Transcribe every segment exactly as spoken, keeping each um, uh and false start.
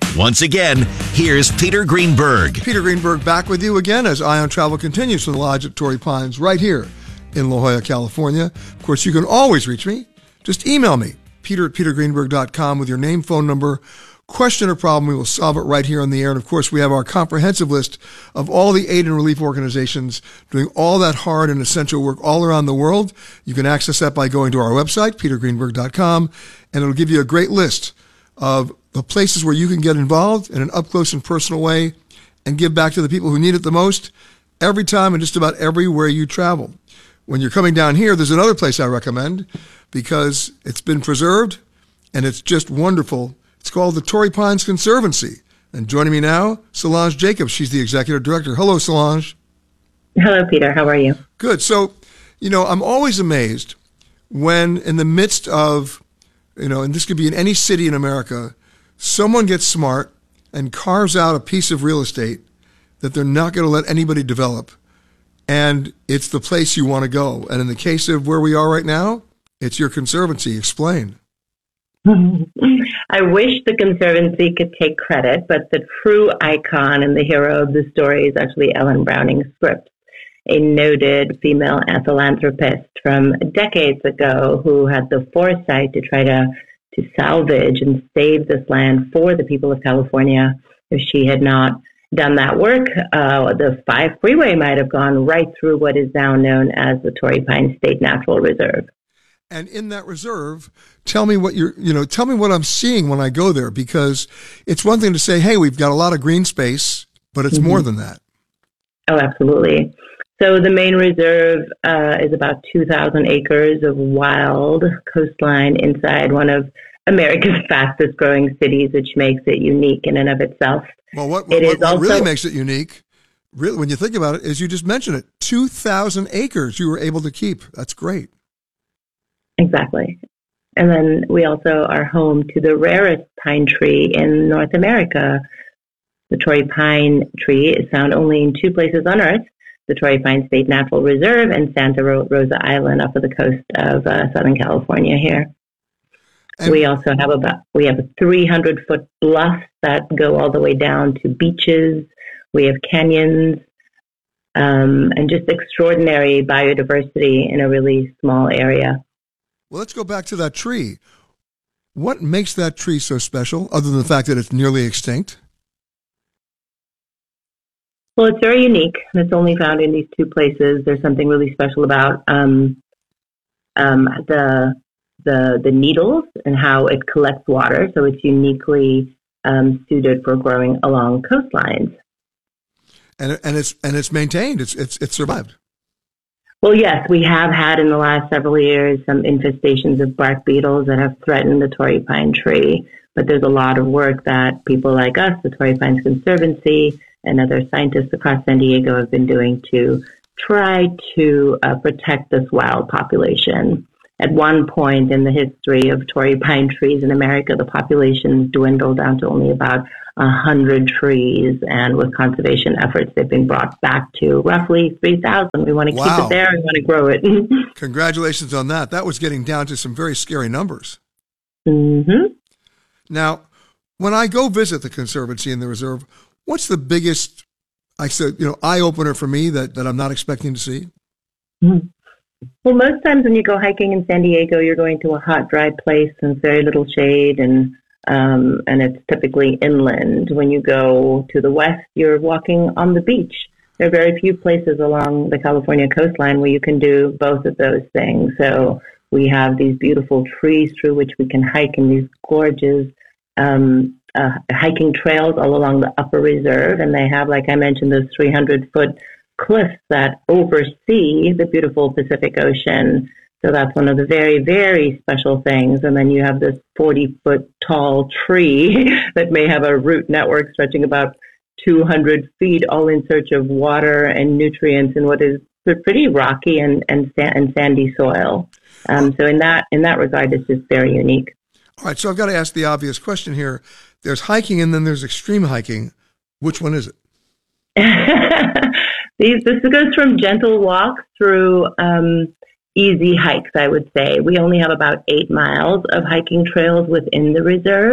Once again, here's Peter Greenberg. Peter Greenberg back with you again as Eye on Travel continues from the Lodge at Torrey Pines right here in La Jolla, California. Of course, you can always reach me. Just email me, peter at peter greenberg dot com with your name, phone number, question or problem. We will solve it right here on the air. And of course, we have our comprehensive list of all the aid and relief organizations doing all that hard and essential work all around the world. You can access that by going to our website, peter greenberg dot com, and it'll give you a great list of the places where you can get involved in an up-close and personal way and give back to the people who need it the most every time and just about everywhere you travel. When you're coming down here, there's another place I recommend because it's been preserved and it's just wonderful. It's called the Torrey Pines Conservancy. And joining me now, Solange Jacobs. She's the executive director. Hello, Solange. Hello, Peter. How are you? Good. So, you know, I'm always amazed when in the midst of, you know, and this could be in any city in America, someone gets smart and carves out a piece of real estate that they're not going to let anybody develop. And it's the place you want to go. And in the case of where we are right now, it's your conservancy. Explain. I wish the Conservancy could take credit, but the true icon and the hero of the story is actually Ellen Browning Scripps, a noted female philanthropist from decades ago who had the foresight to try to to salvage and save this land for the people of California. If she had not done that work, uh, the five freeway might have gone right through what is now known as the Torrey Pines State Natural Reserve. And in that reserve, tell me what you're, you know, tell me what I'm seeing when I go there, because it's one thing to say, hey, we've got a lot of green space, but it's mm-hmm. more than that. Oh, absolutely. So the main reserve uh, is about two thousand acres of wild coastline inside one of America's fastest growing cities, which makes it unique in and of itself. Well, what, what, what, what also, really makes it unique, really, when you think about it, is you just mentioned it, two thousand acres you were able to keep. That's great. Exactly. And then we also are home to the rarest pine tree in North America. The Torrey Pine tree is found only in two places on Earth, the Torrey Pine State Natural Reserve and Santa Rosa Island off of the coast of uh, Southern California here. And we also have about, we have a three hundred foot bluffs that go all the way down to beaches. We have canyons, um, and just extraordinary biodiversity in a really small area. Well, let's go back to that tree. What makes that tree so special, other than the fact that it's nearly extinct? Well, it's very unique. It's only found in these two places. There's something really special about um, um, the the the needles and how it collects water. So it's uniquely um, suited for growing along coastlines. And and it's and it's maintained. It's it's it's survived. Well, yes, we have had in the last several years some infestations of bark beetles that have threatened the Torrey Pine tree. But there's a lot of work that people like us, the Torrey Pines Conservancy, and other scientists across San Diego have been doing to try to uh, protect this wild population. At one point in the history of Torrey Pine trees in America, the population dwindled down to only about one hundred trees, and with conservation efforts, they've been brought back to roughly three thousand. We want to wow. keep it there. We want to grow it. Congratulations on that. That was getting down to some very scary numbers. Mm-hmm. Now, when I go visit the Conservancy in the reserve, what's the biggest, I said, you know, eye-opener for me that, that I'm not expecting to see? Mm-hmm. Well, most times when you go hiking in San Diego, you're going to a hot, dry place and very little shade, and um, and it's typically inland. When you go to the west, you're walking on the beach. There are very few places along the California coastline where you can do both of those things. So we have these beautiful trees through which we can hike in these gorgeous um, uh, hiking trails all along the upper reserve, and they have, like I mentioned, those three hundred foot cliffs that oversee the beautiful Pacific Ocean. So that's one of the very, very special things. And then you have this forty foot tall tree that may have a root network stretching about two hundred feet, all in search of water and nutrients in what is pretty rocky and, and, and sandy soil. Um, so in that, in that regard, it's just very unique. All right. So I've got to ask the obvious question here. There's hiking and then there's extreme hiking. Which one is it? These, this goes from gentle walks through um, easy hikes, I would say. We only have about eight miles of hiking trails within the reserve,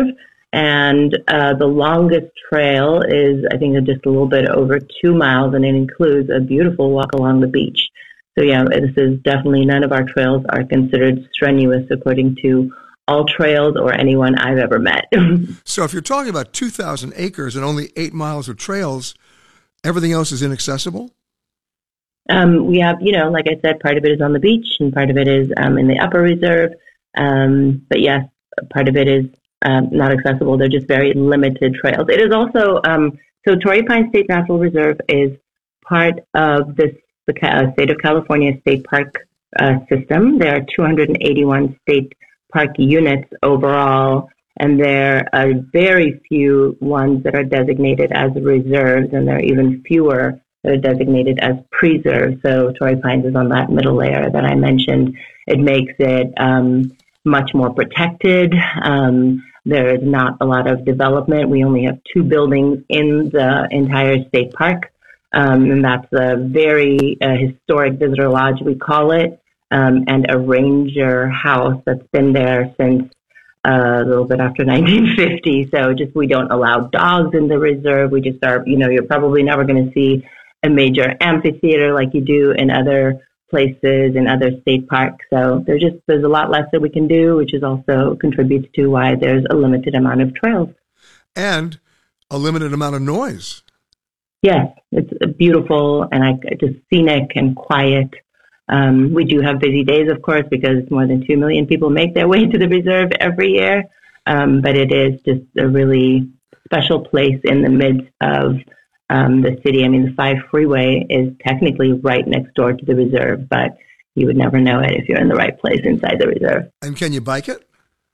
And uh, the longest trail is, I think, just a little bit over two miles, and it includes a beautiful walk along the beach. So, yeah, this is definitely, none of our trails are considered strenuous according to All Trails or anyone I've ever met. So if you're talking about two thousand acres and only eight miles of trails, everything else is inaccessible? Um, we have, you know, like I said, part of it is on the beach and part of it is um, in the upper reserve. Um, but yes, part of it is um, not accessible. They're just very limited trails. It is also, um, so Torrey Pines State Natural Reserve is part of this, the uh, state of California state park uh, system. There are two hundred eighty-one state park units overall, and there are very few ones that are designated as reserves, and there are even fewer that are designated as preserves. So Torrey Pines is on that middle layer that I mentioned. It makes it um, much more protected. Um, there is not a lot of development. We only have two buildings in the entire state park, um, and that's a very uh, historic visitor lodge, we call it, um, and a ranger house that's been there since Uh, a little bit after nineteen fifty. So just, we don't allow dogs in the reserve. We just are, you know, you're probably never going to see a major amphitheater like you do in other places, in other state parks. So there's just, there's a lot less that we can do, which is also contributes to why there's a limited amount of trails. And a limited amount of noise. Yes, it's beautiful and I, just scenic and quiet. Um, we do have busy days, of course, because more than two million people make their way to the reserve every year. Um, but it is just a really special place in the midst of um, the city. I mean, the five freeway is technically right next door to the reserve, but you would never know it if you're in the right place inside the reserve. And can you bike it?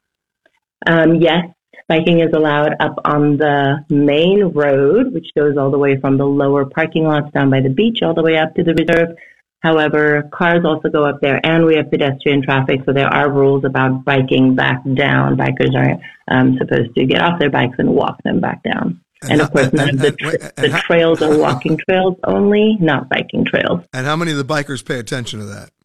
Um, yes, biking is allowed up on the main road, which goes all the way from the lower parking lots down by the beach all the way up to the reserve. However, cars also go up there, and we have pedestrian traffic, so there are rules about biking back down. Bikers are um, supposed to get off their bikes and walk them back down. And, and of course, and, none and, of the, tra- and, the trails are walking trails only, not biking trails. And how many of the bikers pay attention to that?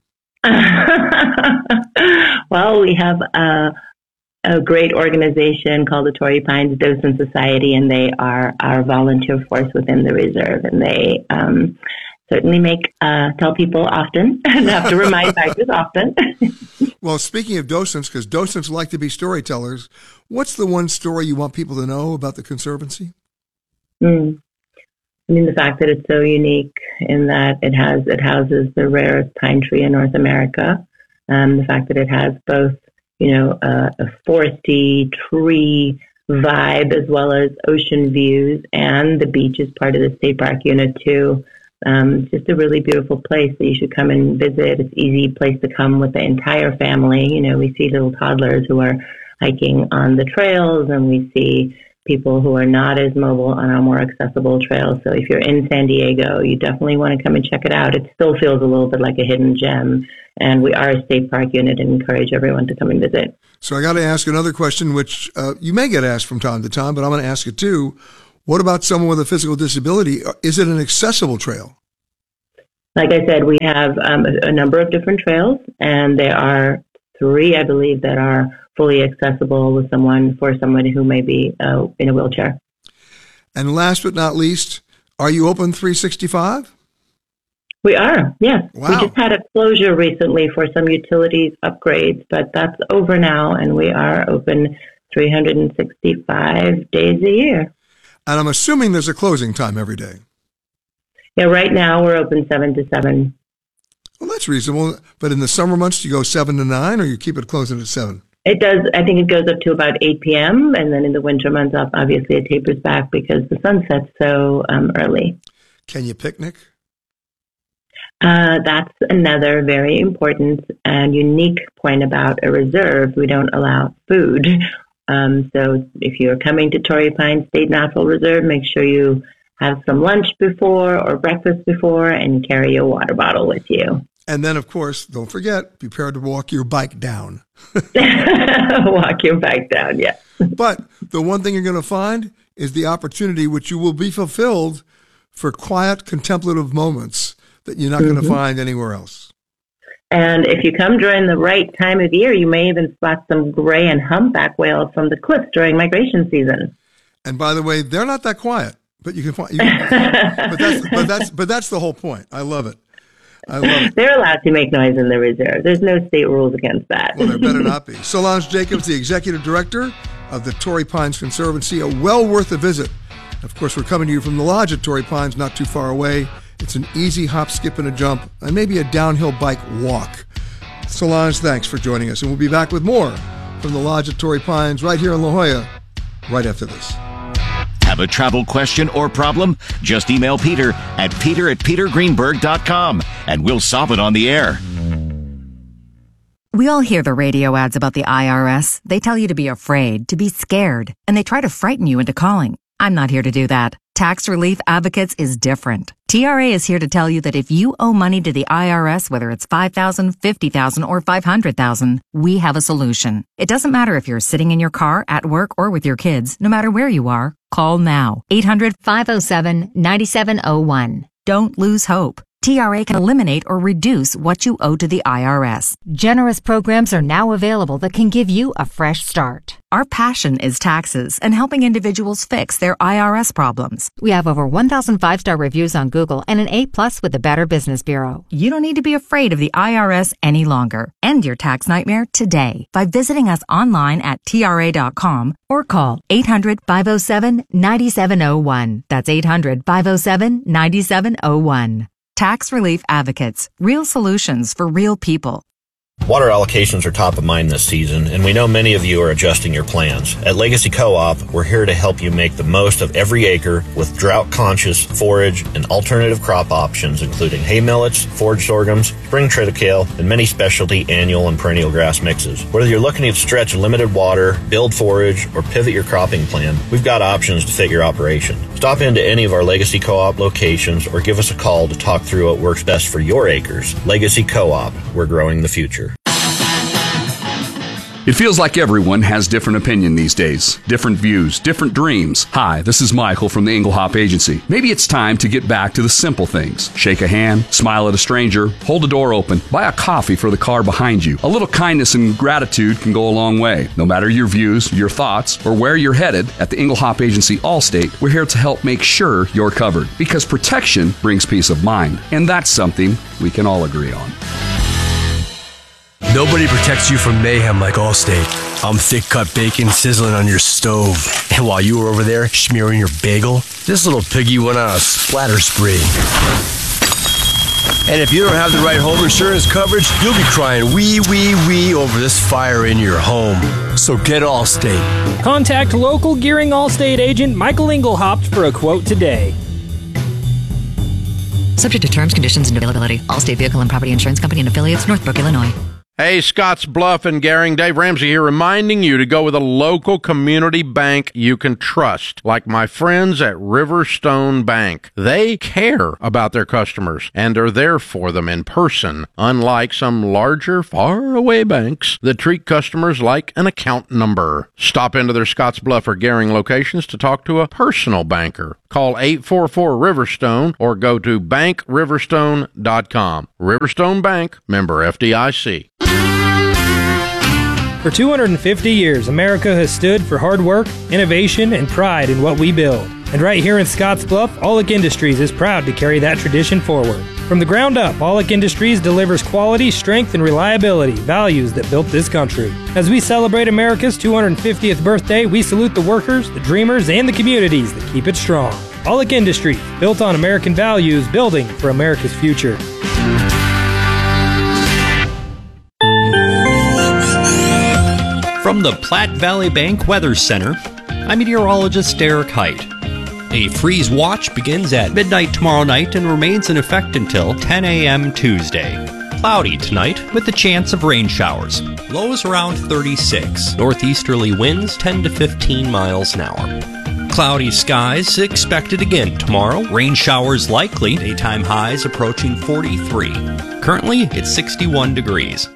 Well, we have a, a great organization called the Torrey Pines Docent Society, and they are our volunteer force within the reserve, and they um, certainly make uh, tell people often and have to remind bikers often. Well, speaking of docents, because docents like to be storytellers, what's the one story you want people to know about the Conservancy? Mm. I mean, the fact that it's so unique in that it has it houses the rarest pine tree in North America. Um, the fact that it has both, you know, uh, a foresty tree vibe as well as ocean views, and the beach is part of the state park unit too. Um, it's just a really beautiful place that you should come and visit. It's an easy place to come with the entire family. You know, we see little toddlers who are hiking on the trails, and we see people who are not as mobile on our more accessible trails. So if you're in San Diego, you definitely want to come and check it out. It still feels a little bit like a hidden gem, and we are a state park unit and encourage everyone to come and visit. So I got to ask another question, which uh, you may get asked from time to time, but I'm going to ask it too. What about someone with a physical disability? Is it an accessible trail? Like I said, we have um, a, a number of different trails, and there are three, I believe, that are fully accessible with someone for somebody who may be uh, in a wheelchair. And last but not least, are you open three sixty-five? We are, yes. Wow. We just had a closure recently for some utilities upgrades, but that's over now, and we are open three hundred sixty-five days a year. And I'm assuming there's a closing time every day. Yeah, right now we're open seven to seven. Well, that's reasonable. But in the summer months, do you go seven to nine, or you keep it closing at seven? It does. I think it goes up to about eight p.m. And then in the winter months, obviously it tapers back because the sun sets so um, early. Can you picnic? Uh, that's another very important and unique point about a reserve. We don't allow food. Um, so if you're coming to Torrey Pines State Natural Reserve, make sure you have some lunch before or breakfast before and carry a water bottle with you. And then, of course, don't forget, be prepared to walk your bike down. Walk your bike down, yeah. But the one thing you're going to find is the opportunity, which you will be fulfilled for quiet, contemplative moments that you're not mm-hmm. going to find anywhere else. And if you come during the right time of year, you may even spot some gray and humpback whales from the cliffs during migration season. And by the way, they're not that quiet, but you can find. You can, but that's but that's but that's the whole point. I love it. I love it. They're allowed to make noise in the reserve. There's no state rules against that. Well, there better not be. Solange Jacobs, the executive director of the Torrey Pines Conservancy, a well worth a visit. Of course, we're coming to you from the lodge at Torrey Pines, not too far away. It's an easy hop, skip, and a jump, and maybe a downhill bike walk. Solange, thanks for joining us, and we'll be back with more from the lodge at Torrey Pines right here in La Jolla right after this. Have a travel question or problem? Just email Peter at peter at peter greenberg dot com, and we'll solve it on the air. We all hear the radio ads about the I R S. They tell you to be afraid, to be scared, and they try to frighten you into calling. I'm not here to do that. Tax Relief Advocates is different. T R A is here to tell you that if you owe money to the I R S, whether it's five thousand dollars, fifty thousand dollars, or five hundred thousand dollars, we have a solution. It doesn't matter if you're sitting in your car, at work, or with your kids. No matter where you are, call now. eight hundred, five oh seven, nine seven oh one. Don't lose hope. T R A can eliminate or reduce what you owe to the I R S. Generous programs are now available that can give you a fresh start. Our passion is taxes and helping individuals fix their I R S problems. We have over one thousand five-star reviews on Google and an A plus with the Better Business Bureau. You don't need to be afraid of the I R S any longer. End your tax nightmare today by visiting us online at T R A dot com or call eight hundred, five oh seven, nine seven oh one. That's eight hundred, five oh seven, nine seven oh one. Tax Relief Advocates. Real solutions for real people. Water allocations are top of mind this season, and we know many of you are adjusting your plans. At Legacy Co-op, we're here to help you make the most of every acre with drought-conscious forage and alternative crop options, including hay millets, forage sorghums, spring triticale, and many specialty annual and perennial grass mixes. Whether you're looking to stretch limited water, build forage, or pivot your cropping plan, we've got options to fit your operation. Stop into any of our Legacy Co-op locations or give us a call to talk through what works best for your acres. Legacy Co-op, we're growing the future. It feels like everyone has different opinion these days, different views, different dreams. Hi, this is Michael from the Engelhop Agency. Maybe it's time to get back to the simple things. Shake a hand, smile at a stranger, hold a door open, buy a coffee for the car behind you. A little kindness and gratitude can go a long way. No matter your views, your thoughts, or where you're headed, at the Engelhop Agency Allstate, we're here to help make sure you're covered. Because protection brings peace of mind, and that's something we can all agree on. Nobody protects you from mayhem like Allstate. I'm thick-cut bacon sizzling on your stove. And while you were over there smearing your bagel, this little piggy went on a splatter spree. And if you don't have the right home insurance coverage, you'll be crying wee, wee, wee over this fire in your home. So get Allstate. Contact local Gearing Allstate agent Michael Engelhop for a quote today. Subject to terms, conditions, and availability. Allstate Vehicle and Property Insurance Company and Affiliates, Northbrook, Illinois. Hey, Scotts Bluff and Gering, Dave Ramsey here, reminding you to go with a local community bank you can trust, like my friends at Riverstone Bank. They care about their customers and are there for them in person, unlike some larger, faraway banks that treat customers like an account number. Stop into their Scotts Bluff or Gering locations to talk to a personal banker. Call eight four four Riverstone or go to bank riverstone dot com. Riverstone Bank, member F D I C. For two hundred fifty years, America has stood for hard work, innovation, and pride in what we build. And right here in Scotts Bluff, Aulick Industries is proud to carry that tradition forward. From the ground up, Aulick Industries delivers quality, strength, and reliability, values that built this country. As we celebrate America's two hundred fiftieth birthday, we salute the workers, the dreamers, and the communities that keep it strong. Aulick Industries, built on American values, building for America's future. From the Platte Valley Bank Weather Center, I'm meteorologist Derek Height. A freeze watch begins at midnight tomorrow night and remains in effect until ten a.m. Tuesday. Cloudy tonight with the chance of rain showers. Lows around thirty-six. Northeasterly winds ten to fifteen miles an hour. Cloudy skies expected again tomorrow. Rain showers likely. Daytime highs approaching forty-three. Currently, it's sixty-one degrees.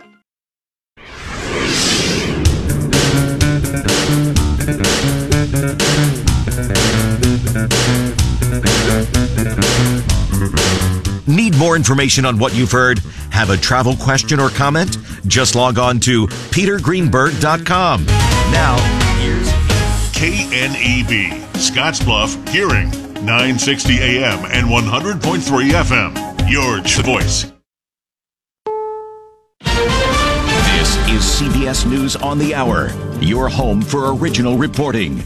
Need more information on what you've heard? Have a travel question or comment? Just log on to peter greenberg dot com. Now, here's K N E B, Scottsbluff, Hearing, nine sixty A M and one hundred point three F M. Your voice. This is C B S News on the Hour, your home for original reporting.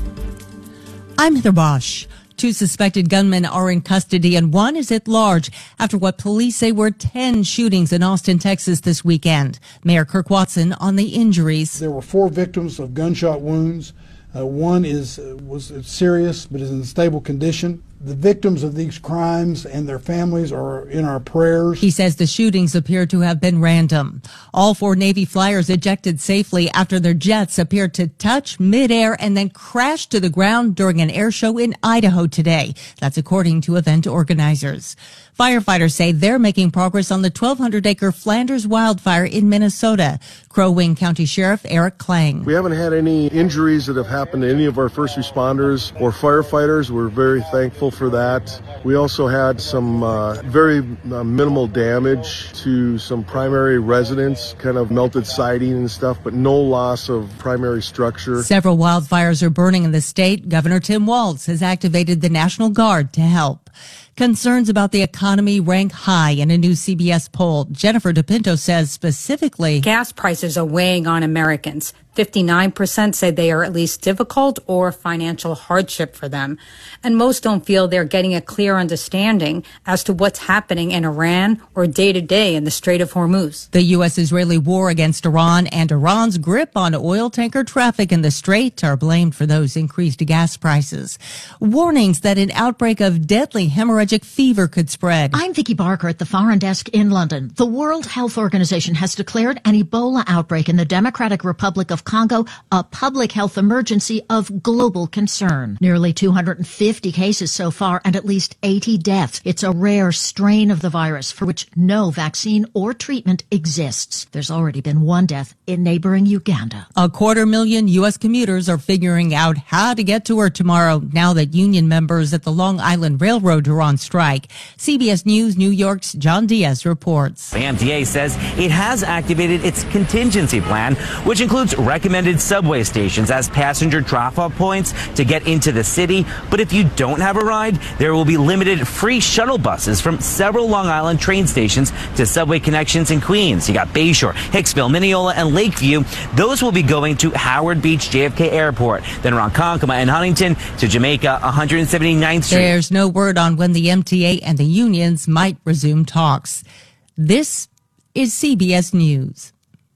I'm Heather Bosch. Two suspected gunmen are in custody and one is at large after what police say were ten shootings in Austin, Texas this weekend. Mayor Kirk Watson on the injuries. There were four victims of gunshot wounds. Uh, one is uh, was serious but is in stable condition. The victims of these crimes and their families are in our prayers. He says the shootings appear to have been random. All four Navy flyers ejected safely after their jets appeared to touch midair and then crash to the ground during an air show in Idaho today. That's according to event organizers. Firefighters say they're making progress on the twelve hundred acre Flanders wildfire in Minnesota. Crow Wing County Sheriff Eric Klang. We haven't had any injuries that have happened to any of our first responders or firefighters. We're very thankful for that. We also had some uh, very uh, minimal damage to some primary residents, kind of melted siding and stuff, but no loss of primary structure. Several wildfires are burning in the state. Governor Tim Walz has activated the National Guard to help. Concerns about the economy rank high in a new C B S poll. Jennifer DePinto says specifically, gas prices are weighing on Americans. fifty-nine percent say they are at least difficult or financial hardship for them. And most don't feel they're getting a clear understanding as to what's happening in Iran or day to day in the Strait of Hormuz. The U S-Israeli war against Iran and Iran's grip on oil tanker traffic in the Strait are blamed for those increased gas prices. Warnings that an outbreak of deadly hemorrhagic fever could spread. I'm Vicky Barker at the Foreign Desk in London. The World Health Organization has declared an Ebola outbreak in the Democratic Republic of Congo a public health emergency of global concern. Nearly two hundred fifty cases so far and at least eighty deaths. It's a rare strain of the virus for which no vaccine or treatment exists. There's already been one death in neighboring Uganda. A quarter million U S commuters are figuring out how to get to work tomorrow now that union members at the Long Island Railroad are on strike. C B S News New York's John Diaz reports. The M T A says it has activated its contingency plan, which includes recommended subway stations as passenger drop-off points to get into the city. But if you don't have a ride, there will be limited free shuttle buses from several Long Island train stations to subway connections in Queens. You got Bayshore, Hicksville, Mineola, and Lakeview. Those will be going to Howard Beach J F K Airport, then Ronkonkoma and Huntington to Jamaica one hundred seventy-ninth Street. There's no word on when the M T A and the unions might resume talks. This is C B S News.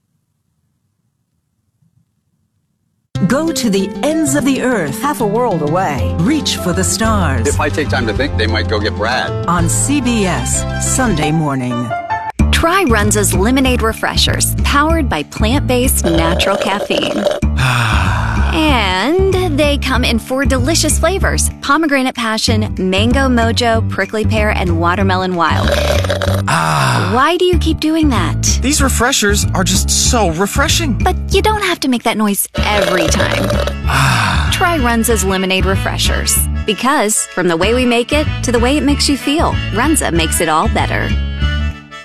Go to the ends of the earth, half a world away. Reach for the stars. If I take time to think, they might go get Brad. On C B S, Sunday morning. Try Runza's Lemonade Refreshers, powered by plant-based natural caffeine. And they come in four delicious flavors: pomegranate passion, mango mojo, prickly pear, and watermelon wild. Ah. Why do you keep doing that? These refreshers are just so refreshing. But you don't have to make that noise every time. Ah. Try Runza's Lemonade Refreshers. Because from the way we make it to the way it makes you feel, Runza makes it all better.